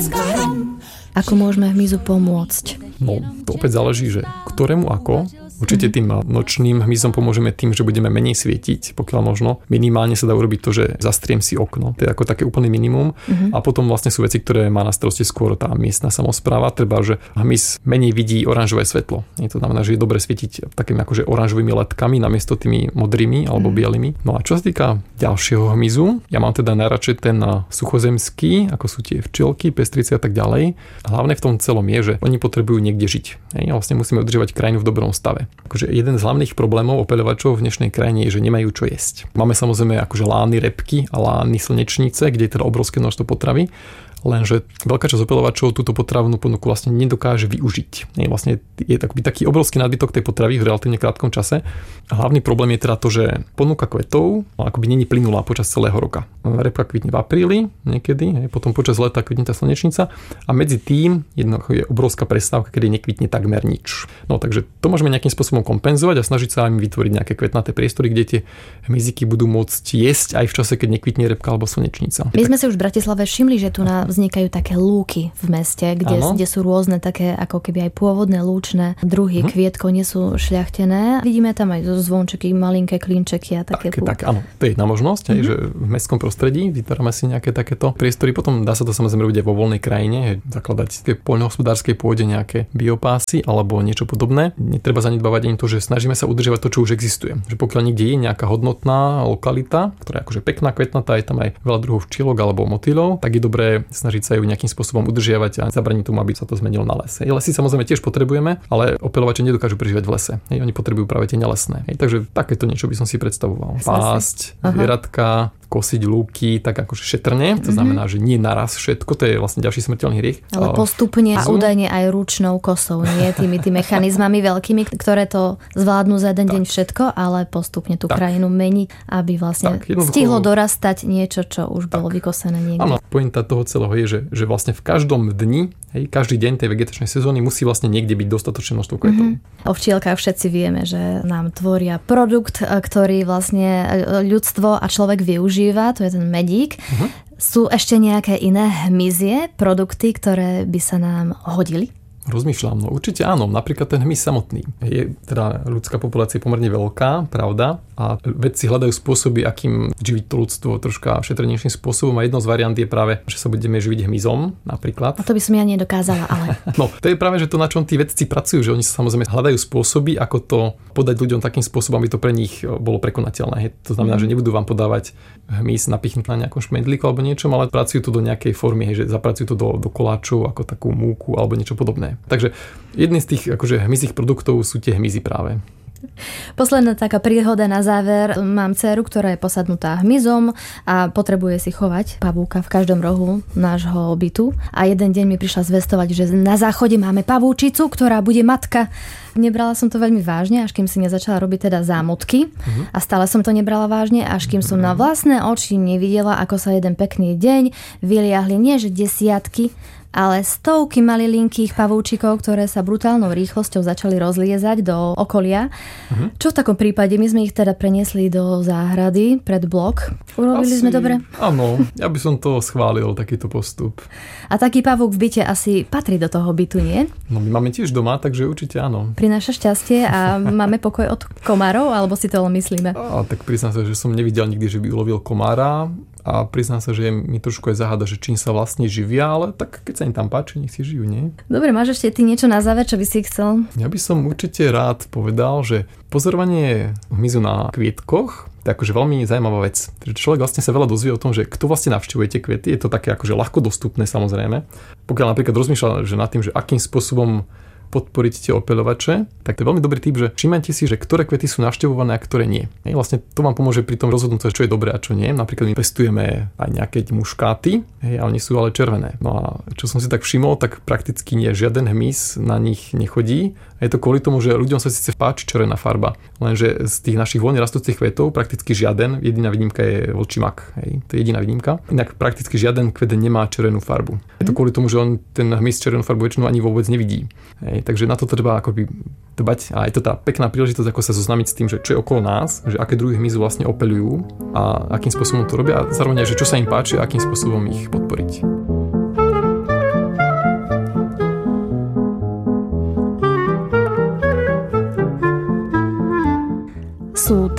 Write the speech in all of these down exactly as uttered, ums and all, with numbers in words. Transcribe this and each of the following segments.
Ako môžeme hmyzu pomôcť? No, to opäť záleží, že ktorému ako. Určite tým nočným hmyzom pomôžeme tým, že budeme menej svietiť, pokiaľ možno. Minimálne sa dá urobiť to, že zastriem si okno. To je ako také úplný minimum. Uh-huh. A potom vlastne sú veci, ktoré má na starosti skôr tá miestna samospráva. Treba, že hmyz menej vidí oranžové svetlo. To znamená, že je dobre svietiť takými akože oranžovými ledkami namiesto tými modrými alebo uh-huh. bielými. No a čo sa týka ďalšieho hmyzu, ja mám teda najradšej ten suchozemský, ako sú tie včielky, pestrice a tak ďalej. Hlavne v tom celom je, že oni potrebujú niekde žiť. A vlastne musíme udržovať krajinu v dobrom stave. Akože jeden z hlavných problémov opeľovačov v dnešnej krajine je, že nemajú čo jesť. Máme samozrejme akože lány repky a lány slnečnice, kde je teda obrovské množstvo potravy. Lenže veľká časť opeľovačov túto potravnú ponuku vlastne nedokáže využiť. Je vlastne je taký, taký obrovský nadbytok tej potravy v relatívne krátkom čase. A hlavný problém je teda to, že ponuka kvetov akoby není plynulá počas celého roka. Repka kvitne v apríli niekedy, potom počas leta kvitne tá slnečnica a medzi tým jednoducho je obrovská prestávka, kedy nekvitne takmer nič. No takže to môžeme nejakým spôsobom kompenzovať a snažiť sa im vytvoriť nejaké kvetnaté priestory, kde tie hmyziky budú môcť jesť aj v čase, keď nekvitne repka alebo slnečnica. My sme si už v Bratislave všimli, že tu na vznikajú také lúky v meste, kde, kde sú rôzne také ako keby aj pôvodné lúčne druhy hm. kvietkov, nie sú šľachtené. Vidíme tam aj zvončeky, malinké klinčeky a také. Tak, tak áno, to je jedna možnosť, mm-hmm. aj, že v mestskom prostredí vytvárame si nejaké takéto priestory. Potom dá sa to samozrejme robiť aj vo voľnej krajine, zakladať v poľnohospodárskej pôde nejaké biopásy alebo niečo podobné. Netreba zanedbávať ani to, že snažíme sa udržiavať to, čo už existuje. Že pokiaľ niekde je nejaká hodnotná lokalita, ktorá je akože pekná, kvetnatá, je tam aj veľa druhov včielok alebo motýlov, tak je dobré snažiť sa ju nejakým spôsobom udržiavať a zabraniť tomu, aby sa to zmenilo na les. Lesy samozrejme tiež potrebujeme, ale opeľovače nedokážu prežívať v lese. Hej, oni potrebujú práve tie nelesné. Hej, takže takéto niečo by som si predstavoval. Pásť, zvieratka, kosiť lúky, tak akože šetrne, to znamená, že nie naraz všetko, to je vlastne ďalší smrteľný hriech. Ale postupne a údajne aj ručnou kosou, nie tými tými mechanizmami veľkými, ktoré to zvládnu za jeden tak. deň všetko, ale postupne tú tak. krajinu meniť, aby vlastne tak, stihlo dorastať niečo, čo už tak. bolo vykosené niekde. Áno, pointa toho celého je, že, že vlastne v každom dni, hej, každý deň tej vegetačnej sezóny musí vlastne niekde byť dostatočné množstvo kvetov. Mm-hmm. O včielkách všetci vieme, že nám tvoria produkt, ktorý vlastne ľudstvo a človek využíva, to je ten medík. Uh-huh. Sú ešte nejaké iné hmyzie, produkty, ktoré by sa nám hodili? Rozmýšľam, no určite áno, napríklad ten hmyz samotný. Je teda ľudská populácia pomerne veľká, pravda, a vedci hľadajú spôsoby, akým živiť to ľudstvo troška šetrnejším spôsobom a jednou z variant je práve, že sa budeme živiť hmyzom napríklad. A to by som ja nedokázala, ale... No, to je práve, že to, na čom tí vedci pracujú, že oni sa samozrejme hľadajú spôsoby, ako to podať ľuďom takým spôsobom, aby to pre nich bolo prekonateľné. To znamená, mm. že nebudú vám podávať hmyz napichnúť na nejakom šmendlíku alebo niečom, ale pracujú to do nejakej formy, hej, že zapracujú to do, do koláčov ako takú múku alebo niečo podobné. Takže jedný z tých akože hmyzích produktov sú tie hmyzy práve. Posledná taká príhoda na záver. Mám dcéru, ktorá je posadnutá hmyzom a potrebuje si chovať pavúka v každom rohu nášho bytu. A jeden deň mi prišla zvestovať, že na záchode máme pavúčicu, ktorá bude matka. Nebrala som to veľmi vážne, až kým si nezačala robiť teda zámotky. Uh-huh. A stále som to nebrala vážne, až kým som na vlastné oči nevidela, ako sa jeden pekný deň vyliahli nie že desiatky, ale stovky malilinkých pavúčikov, ktoré sa brutálnou rýchlosťou začali rozliezať do okolia. Uh-huh. Čo v takom prípade? My sme ich teda preniesli do záhrady pred blok. Urobili asi, sme dobre? Áno, ja by som to schválil, takýto postup. A taký pavúk v byte asi patrí do toho bytu, nie? No my máme tiež doma, takže určite áno. Prináša šťastie a máme pokoj od komárov, alebo si to len myslíme? A tak priznám sa, že som nevidel nikdy, že by ulovil komára. A priznám sa, že mi trošku aj zaháda, že čím sa vlastne živia, ale tak keď sa im tam páči, nech si žijú, nie? Dobre, máš ešte ty niečo na záver, čo by si chcel? Ja by som určite rád povedal, že pozorovanie hmyzu na kvietkoch to je akože veľmi zaujímavá vec. Človek vlastne sa veľa dozvie o tom, že kto vlastne navštevuje tie kviety. Je to také akože ľahko dostupné samozrejme. Pokiaľ napríklad rozmýšľa že nad tým, že akým spôsobom podporiť tie opeľovače, tak to je veľmi dobrý tip, že všimajte si, že ktoré kvety sú navštevované a ktoré nie. Hej, vlastne to vám pomôže pri tom rozhodnúť, čo je dobré a čo nie. Napríklad my pestujeme aj nejaké muškáty, hej, a oni sú ale červené. No a čo som si tak všimol, tak prakticky nie žiaden hmyz na nich nechodí. A je to kvôli tomu, že ľuďom sa síce páči červená farba, lenže z tých našich voľne rastúcich kvetov prakticky žiaden, jediná výnimka je vlčí mak, hej, to je jediná výnimka. Inak prakticky žiaden kvet nemá červenú farbu. Je to kvôli tomu, že on ten hmyz červenú farbu väčšinou ani vôbec nevidí. Hej, takže na to treba akoby dbať a je to tá pekná príležitosť, ako sa zoznámiť s tým, že čo je okolo nás, že aké druhy hmyzu vlastne opeľujú a akým spôsobom to robia a zároveň, že čo sa im páči a akým spôsobom ich podporiť.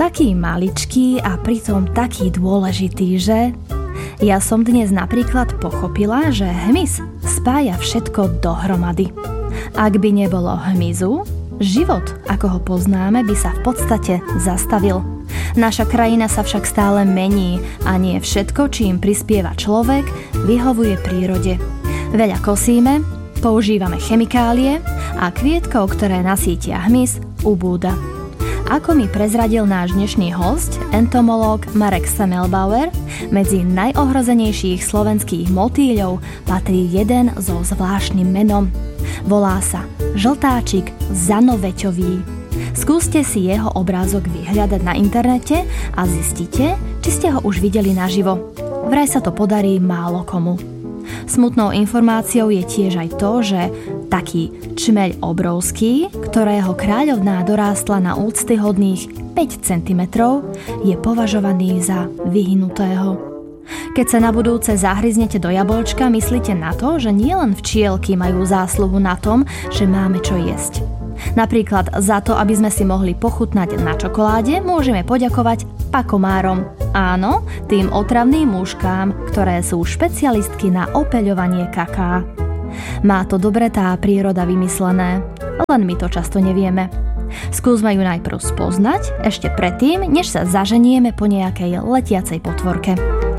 taký maličký a pritom taký dôležitý, že? Ja som dnes napríklad pochopila, že hmyz spája všetko dohromady. Ak by nebolo hmyzu, život, ako ho poznáme, by sa v podstate zastavil. Naša krajina sa však stále mení a nie všetko, čím prispieva človek, vyhovuje prírode. Veľa kosíme, používame chemikálie a kvietkov, ktoré nasítia hmyz, ubúda. Ako mi prezradil náš dnešný hosť, entomológ Marek Semmelbauer, medzi najohrozenejších slovenských motýľov patrí jeden so zvláštnym menom. Volá sa žltáčik zanoveťový. Skúste si jeho obrázok vyhľadať na internete a zistite, či ste ho už videli naživo. Vraj sa to podarí málo komu. Smutnou informáciou je tiež aj to, že taký čmeľ obrovský, ktorého kráľovná dorástla na úctyhodných päť centimetrov, je považovaný za vyhnutého. Keď sa na budúce zahryznete do jablčka, myslíte na to, že nielen včielky majú zásluhu na tom, že máme čo jesť. Napríklad za to, aby sme si mohli pochutnať na čokoláde, môžeme poďakovať pakomárom. Áno, tým otravným muškám, ktoré sú špecialistky na opeľovanie kaká. Má to dobre tá príroda vymyslené, len my to často nevieme. Skúsme ju najprv spoznať, ešte predtým, než sa zaženieme po nejakej letiacej potvorke.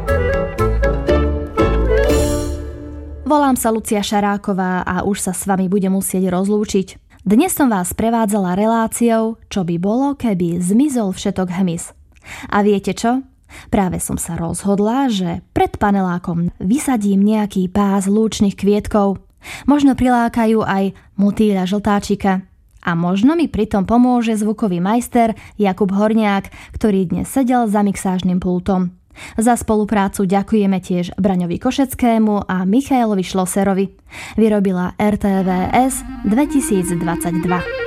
Volám sa Lucia Šaráková a už sa s vami budem musieť rozlúčiť. Dnes som vás prevádzala reláciou, čo by bolo, keby zmizol všetok hmyz. A viete čo? Práve som sa rozhodla, že pred panelákom vysadím nejaký pás lúčnych kvietkov. Možno prilákajú aj motýľa žltáčika. A možno mi pritom pomôže zvukový majster Jakub Horniák, ktorý dnes sedel za mixážnym pultom. Za spoluprácu ďakujeme tiež Braňovi Košeckému a Michailovi Šloserovi. Vyrobila er té vé es dvetisícdvadsaťdva.